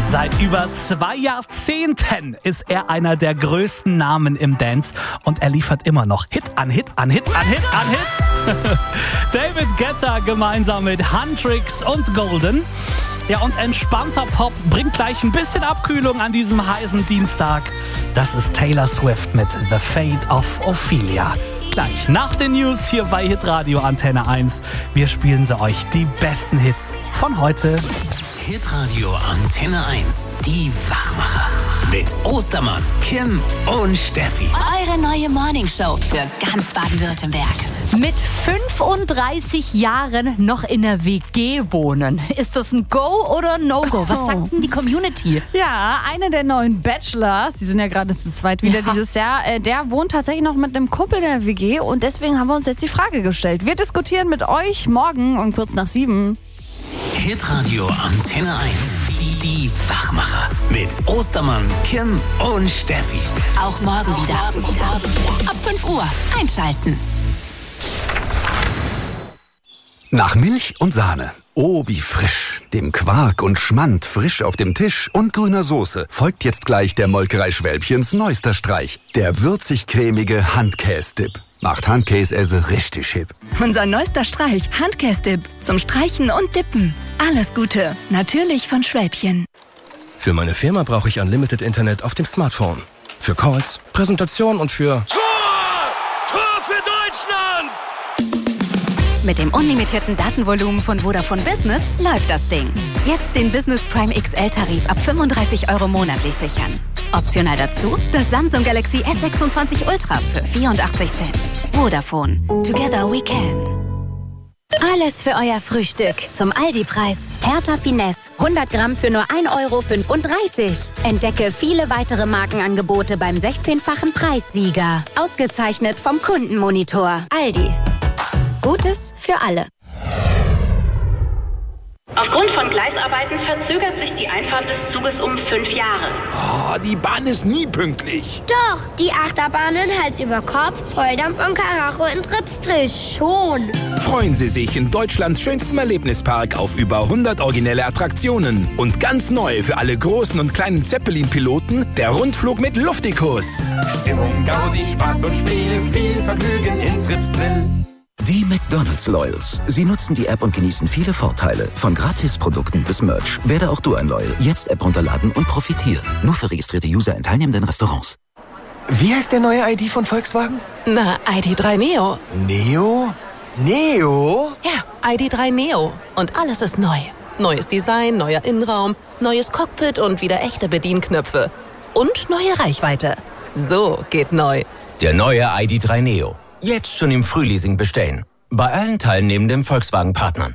Seit über 2 Jahrzehnten ist er einer der größten Namen im Dance und er liefert immer noch Hit an Hit an Hit an Hit an Hit. David Guetta gemeinsam mit Huntrix und Golden. Ja, und entspannter Pop bringt gleich ein bisschen Abkühlung an diesem heißen Dienstag. Das ist Taylor Swift mit The Fate of Ophelia. Gleich nach den News hier bei Hitradio Antenne 1. Wir spielen sie euch die besten Hits von heute. Hitradio Antenne 1, die Wachmacher. Mit Ostermann, Kim und Steffi. Eure neue Morningshow für ganz Baden-Württemberg. Mit 35 Jahren noch in der WG wohnen. Ist das ein Go oder ein No-Go? Was sagt denn die Community? Ja, einer der neuen Bachelors, die sind ja gerade zu zweit wieder dieses Jahr, der wohnt tatsächlich noch mit einem Kumpel in der WG und deswegen haben wir uns jetzt die Frage gestellt. Wir diskutieren mit euch morgen um kurz nach 7. Hitradio Antenne 1, die Wachmacher. Mit Ostermann, Kim und Steffi. Auch morgen wieder. Ab 5 Uhr einschalten. Nach Milch und Sahne. Oh, wie frisch. Dem Quark und Schmand frisch auf dem Tisch und grüner Soße folgt jetzt gleich der Molkerei Schwälbchens neuester Streich. Der würzig-cremige Handkäse-Dip. Macht Handkäse richtig hip. Unser neuester Streich, Handkäse-Dip. Zum Streichen und Dippen. Alles Gute. Natürlich von Schwälbchen. Für meine Firma brauche ich Unlimited Internet auf dem Smartphone. Für Calls, Präsentation und für... Tor für Deutschland! Mit dem unlimitierten Datenvolumen von Vodafone Business läuft das Ding. Jetzt den Business Prime XL-Tarif ab 35 € monatlich sichern. Optional dazu das Samsung Galaxy S26 Ultra für 84 Cent. Vodafone. Together we can. Alles für euer Frühstück zum Aldi-Preis. Hertha Finesse, 100 Gramm für nur 1,35 €. Entdecke viele weitere Markenangebote beim 16-fachen Preissieger. Ausgezeichnet vom Kundenmonitor. Aldi. Gutes für alle. Aufgrund von Gleisarbeiten verzögert sich die Einfahrt des Zuges um 5 Jahre. Oh, die Bahn ist nie pünktlich. Doch, die Achterbahnen Hals über Kopf, Volldampf und Karacho in Tripstrich schon. Freuen Sie sich in Deutschlands schönstem Erlebnispark auf über 100 originelle Attraktionen. Und ganz neu für alle großen und kleinen Zeppelin-Piloten, der Rundflug mit Luftikus. Stimmung, Gaudi, Spaß und Spiel, viel Vergnügen in Tripsdrill. Die McDonald's Loyals. Sie nutzen die App und genießen viele Vorteile. Von Gratisprodukten bis Merch. Werde auch du ein Loyal. Jetzt App runterladen und profitieren. Nur für registrierte User in teilnehmenden Restaurants. Wie heißt der neue ID von Volkswagen? Na, ID.3 Neo. Neo? Neo? Ja, ID.3 Neo. Und alles ist neu. Neues Design, neuer Innenraum, neues Cockpit und wieder echte Bedienknöpfe. Und neue Reichweite. So geht neu. Der neue ID.3 Neo. Jetzt schon im Frühleasing bestellen. Bei allen teilnehmenden Volkswagen-Partnern.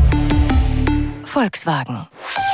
Volkswagen.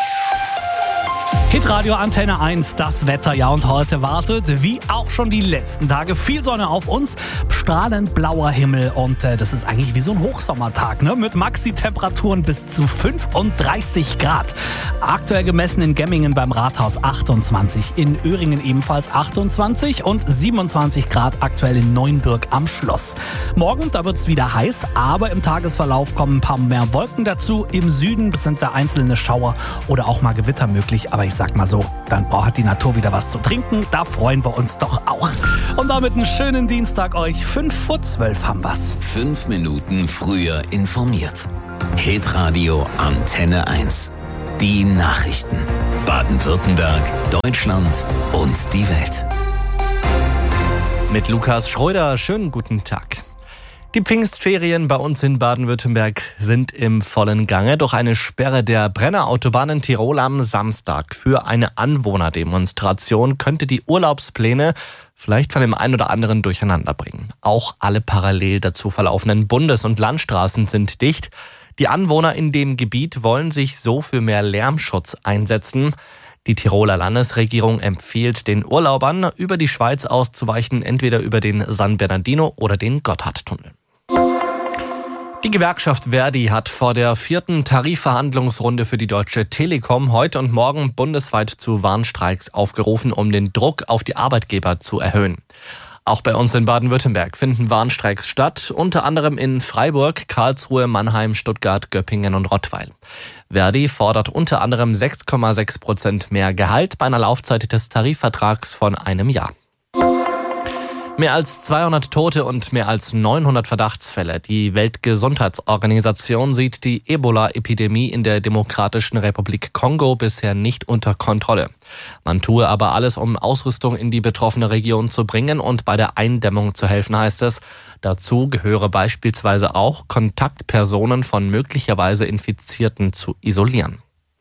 Hitradio Antenne 1, das Wetter, ja, und heute wartet, wie auch schon die letzten Tage, viel Sonne auf uns, strahlend blauer Himmel und das ist eigentlich wie so ein Hochsommertag, ne? Mit Maxi-Temperaturen bis zu 35 Grad. Aktuell gemessen in Gemmingen beim Rathaus 28, in Öhringen ebenfalls 28 und 27 Grad aktuell in Neuenbürg am Schloss. Morgen, da wird's wieder heiß, aber im Tagesverlauf kommen ein paar mehr Wolken dazu. Im Süden sind da einzelne Schauer oder auch mal Gewitter möglich, aber ich sag mal so, dann braucht die Natur wieder was zu trinken. Da freuen wir uns doch auch. Und damit einen schönen Dienstag euch. 5:12 haben wir's. 5 Minuten früher informiert. Hitradio Antenne 1. Die Nachrichten. Baden-Württemberg, Deutschland und die Welt. Mit Lukas Schröder, schönen guten Tag. Die Pfingstferien bei uns in Baden-Württemberg sind im vollen Gange. Doch eine Sperre der Brennerautobahn in Tirol am Samstag für eine Anwohnerdemonstration könnte die Urlaubspläne vielleicht von dem einen oder anderen durcheinander bringen. Auch alle parallel dazu verlaufenden Bundes- und Landstraßen sind dicht. Die Anwohner in dem Gebiet wollen sich so für mehr Lärmschutz einsetzen. Die Tiroler Landesregierung empfiehlt den Urlaubern, über die Schweiz auszuweichen, entweder über den San Bernardino oder den Gotthardtunnel. Die Gewerkschaft Verdi hat vor der 4. Tarifverhandlungsrunde für die Deutsche Telekom heute und morgen bundesweit zu Warnstreiks aufgerufen, um den Druck auf die Arbeitgeber zu erhöhen. Auch bei uns in Baden-Württemberg finden Warnstreiks statt, unter anderem in Freiburg, Karlsruhe, Mannheim, Stuttgart, Göppingen und Rottweil. Verdi fordert unter anderem 6,6% mehr Gehalt bei einer Laufzeit des Tarifvertrags von einem Jahr. Mehr als 200 Tote und mehr als 900 Verdachtsfälle. Die Weltgesundheitsorganisation sieht die Ebola-Epidemie in der Demokratischen Republik Kongo bisher nicht unter Kontrolle. Man tue aber alles, um Ausrüstung in die betroffene Region zu bringen und bei der Eindämmung zu helfen, heißt es. Dazu gehöre beispielsweise auch, Kontaktpersonen von möglicherweise Infizierten zu isolieren.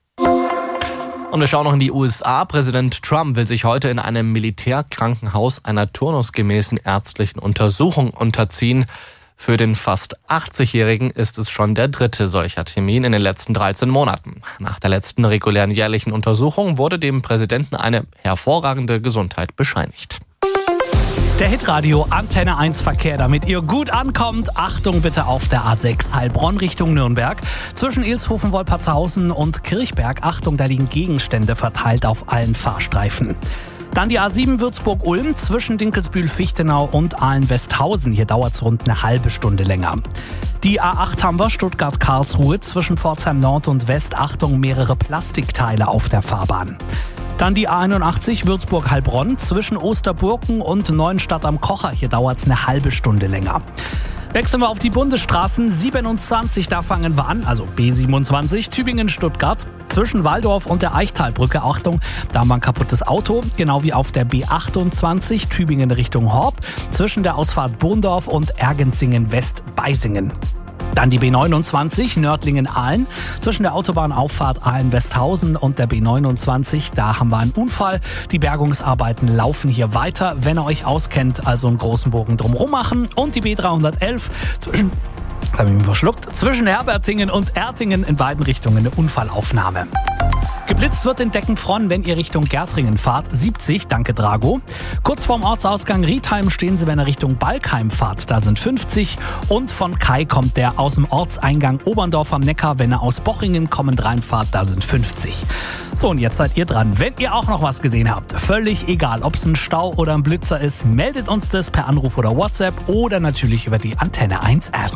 Und wir schauen noch in die USA. Präsident Trump will sich heute in einem Militärkrankenhaus einer turnusgemäßen ärztlichen Untersuchung unterziehen. Für den fast 80-Jährigen ist es schon der 3. solcher Termin in den letzten 13 Monaten. Nach der letzten regulären jährlichen Untersuchung wurde dem Präsidenten eine hervorragende Gesundheit bescheinigt. Der Hitradio Antenne 1 Verkehr, damit ihr gut ankommt. Achtung bitte auf der A6 Heilbronn Richtung Nürnberg. Zwischen Ilshofen, Wolpertshausen und Kirchberg. Achtung, da liegen Gegenstände verteilt auf allen Fahrstreifen. Dann die A7 Würzburg-Ulm zwischen Dinkelsbühl-Fichtenau und Aalen-Westhausen. Hier dauert es rund eine halbe Stunde länger. Die A8 haben wir Stuttgart-Karlsruhe zwischen Pforzheim Nord und West. Achtung, mehrere Plastikteile auf der Fahrbahn. Dann die A81 Würzburg-Heilbronn zwischen Osterburken und Neuenstadt am Kocher. Hier dauert es eine halbe Stunde länger. Wechseln wir auf die Bundesstraßen 27, da fangen wir an, also B27, Tübingen-Stuttgart, zwischen Waldorf und der Eichtalbrücke. Achtung, da haben wir ein kaputtes Auto, genau wie auf der B28, Tübingen Richtung Horb, zwischen der Ausfahrt Bohndorf und Ergenzingen-West-Beisingen. Dann die B29 Nördlingen-Aalen zwischen der Autobahnauffahrt Aalen-Westhausen und der B29. Da haben wir einen Unfall. Die Bergungsarbeiten laufen hier weiter. Wenn ihr euch auskennt, also einen großen Bogen drumherum machen. Und die B311 zwischen Herbertingen und Ertingen in beiden Richtungen eine Unfallaufnahme. Geblitzt wird in Deckenfronn, wenn ihr Richtung Gärtringen fahrt. 70, danke Drago. Kurz vorm Ortsausgang Riedheim stehen sie, wenn ihr Richtung Balkheim fahrt. Da sind 50. Und von Kai kommt der aus dem Ortseingang Oberndorf am Neckar. Wenn ihr aus Bochingen kommend reinfahrt, da sind 50. So, und jetzt seid ihr dran. Wenn ihr auch noch was gesehen habt, völlig egal, ob es ein Stau oder ein Blitzer ist, meldet uns das per Anruf oder WhatsApp oder natürlich über die Antenne 1 App.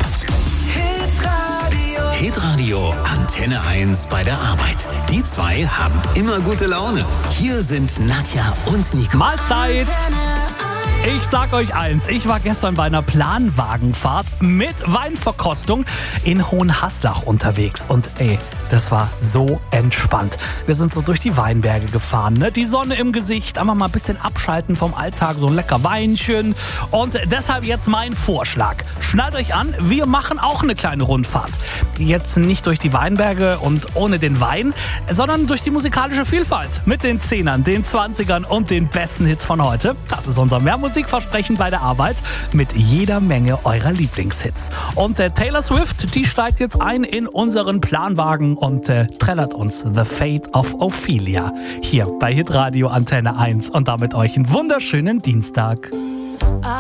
Hitradio Antenne 1 bei der Arbeit. Die zwei haben immer gute Laune. Hier sind Nadja und Nico. Mahlzeit! Ich sag euch eins, ich war gestern bei einer Planwagenfahrt mit Weinverkostung in Hohenhaslach unterwegs und das war so entspannt. Wir sind so durch die Weinberge gefahren, ne? Die Sonne im Gesicht, einfach mal ein bisschen abschalten vom Alltag, so ein lecker Weinchen. Und deshalb jetzt mein Vorschlag. Schnallt euch an, wir machen auch eine kleine Rundfahrt. Jetzt nicht durch die Weinberge und ohne den Wein, sondern durch die musikalische Vielfalt. Mit den 10ern, den 20ern und den besten Hits von heute. Das ist unser Mehrmusikversprechen bei der Arbeit mit jeder Menge eurer Lieblingshits. Und Taylor Swift, die steigt jetzt ein in unseren Planwagen und trällert uns The Fate of Ophelia hier bei Hitradio Antenne 1 und damit euch einen wunderschönen Dienstag.